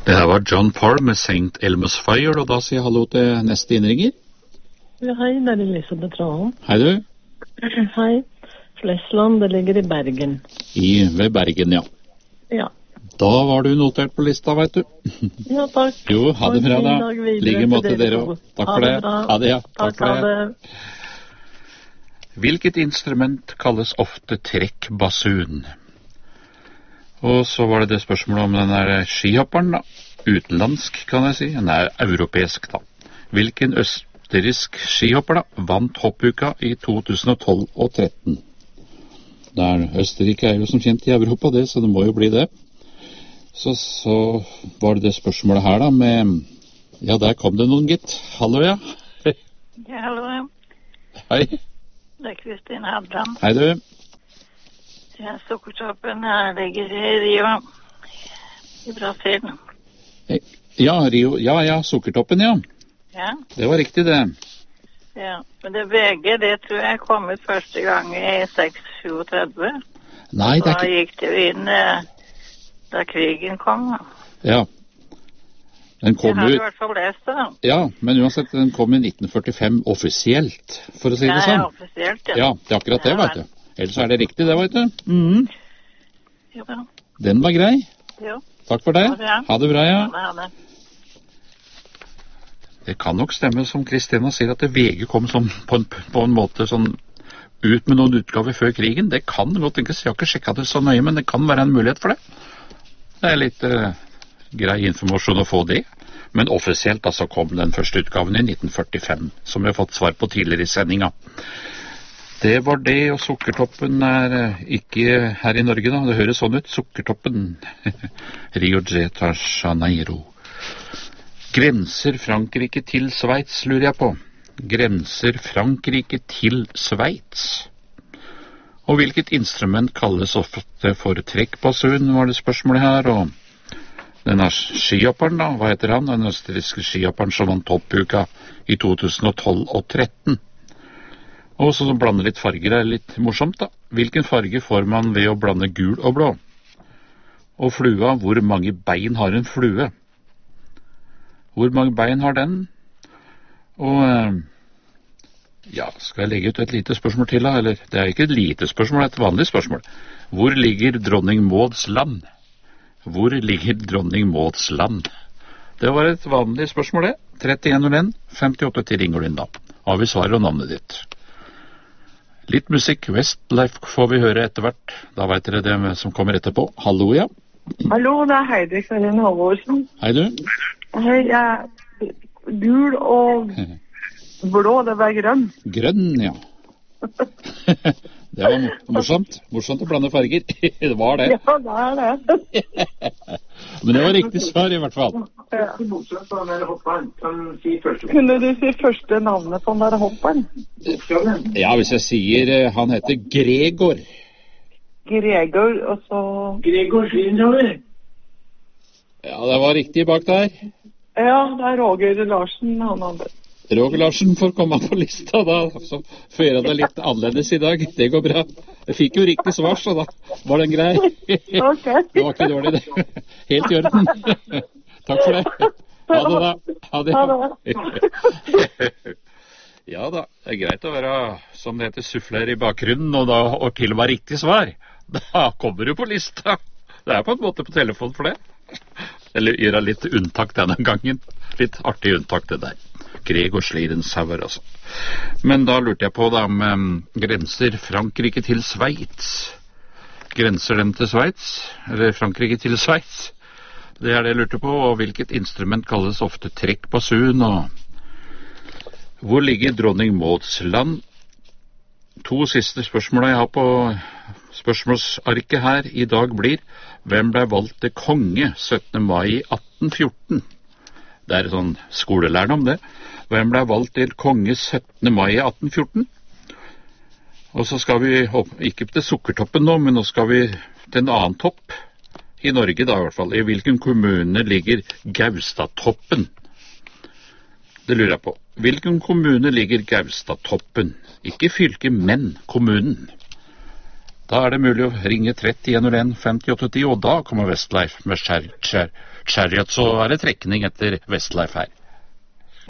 Det her var John Parr med St. Elmo's Fire, og da sier jeg hallo til neste innringer. Ja, hei, det er Elisabeth Rahl. Hei du. Hei. Flesland, det ligger i Bergen. Ved Bergen, ja. Ja. Da var du notert på lista, vet du. Ja, takk. Jo, ha det bra da. Like måte dere også. Takk for det. Ha det, ja. Takk for det. Hvilket instrument kalles ofte trekkbasun? Og så var det spørsmålet om den er skihopperen da. Utenlandsk, kan jeg si. Den er europeisk da. Hvilken østerriksk skihopper da vant hoppuka i 2012 og 2013? Østerrike er jo som kjent i Europa det, så det må jo bli det. Så var det spørsmålet her da med... Ja, der kom det noen, gitt. Hallo, ja. Ja, hallo, ja. Hei. Det er Kristin Hadland. Hei, du. Ja, Sukkertoppen ligger i Rio, i Brasil. Ja, Rio. Ja, Sukkertoppen, ja. Ja. Det var riktig, det. Ja, men det VG, det tror jeg kom ut første gang i 6-37. Nei, det er ikke... Da gikk det jo inn da krigen kom. Ja. Den kom jeg har ut... i hvert fall lest det, da. Ja, men uansett, den kom i 1945 offisielt, for å si det sånn. Ja, offisielt, ja. Ja, det er akkurat det, vet du. Ellers er det riktig, det, vet du. Mhm. Ja. Den var grei. Jo. Takk for det. Ha det bra, ja. Ha det. Det kan nok stemme som Kristina sier at det VG kom sånn, på en måte sånn ut med noen utgaver før krigen. Det kan godt tenkes. Jeg har ikke sjekket det så nøye, men det kan være en mulighet for det. Det er litt grei informasjon å få det. Men offisielt altså kom den første utgaven i 1945, som vi har fått svar på tidligere i sendinga. Det var det, og Sukkertoppen er ikke her i Norge da. Det høres sånn ut. Sukkertoppen. Rio de Janeiro. Grenser Frankrike til Sveits, lurer jeg på. Grenser Frankrike til Sveits. Og hvilket instrument kalles ofte for trekkbasun, var det spørsmålet her. Og denne skihopperen da, hva heter han? Den østerrikske skihopperen som vant toppuka i 2012 og 2013. Og så blande litt farger er litt morsomt da. Hvilken farge får man ved å blande gul og blå? Og flua, hvor mange bein har en flue? Hvor mange bein har den? Og ja, skal jeg legge ut et lite spørsmål til da? Eller, det er ikke et lite spørsmål, det er et vanlig spørsmål. Hvor ligger dronning Mauds land? Hvor ligger dronning Mauds land? Det var et vanlig spørsmål det. 3101 58 til ringer du inn da. Har vi svaret og navnet ditt. Litt musikk, Westlife får vi høre etter hvert. Da vet dere det som kommer etterpå. Hallo, ja. Hallo, det er Heidi Karin Halvorsen. Hei du. Hei, jeg gul og blå, det var grønn. Grønn, ja. Det var morsomt. Morsomt å blande farger. Det var det. Ja, det er det. Men det var riktig svar i hvert fall. Ja. Kunne du si første navnet på den der hopperen? Ja, hvis jeg sier han heter Gregor. Gregor, og så... Gregor Svinhøver. Ja, det var riktig bak der. Ja, det er Roger Larsen, han andre. Roger Larsen får komme på lista da, så får gjøre det litt annerledes i dag. Det går bra. Jeg fikk jo riktig svar, så da var den grei. Ok. Det var ikke dårlig det. Helt i orden. Takk for det. Ha det da. Ha det. Ha det. Ja da, det er greit å være, som det heter, suffler i bakgrunnen, og til og med riktig svar. Da kommer du på lista. Det er på en måte på telefon for det. Eller gjøre litt unntak denne gangen. Litt artig unntak det der. Gregor Slidensauer, altså. Men da lurte jeg på da med grenser Frankrike til Sveits. Grenser dem til Sveits? Eller Frankrike til Sveits? Det er det jeg lurte på. Og hvilket instrument kalles ofte trekkbasun? Og hvor ligger dronning Mauds land? To siste spørsmål jeg har på spørsmålsarket her i dag blir: hvem ble valgt til konge 17. mai 1814? Det er sånn skolelærende om det. Hvem ble valgt til konge 17. mai 1814? Og så skal vi, ikke til Sukkertoppen nå, men nå skal vi til en annen topp. I Norge da i hvert fall. I hvilken kommune ligger Gaustatoppen? Det lurer jeg på. Hvilken kommune ligger Gaustatoppen? Ikke fylke, men kommunen. Da er det mulig å ringe 30 01 5810, og da kommer Westlife med Chariot, så er det trekning etter Westlife her.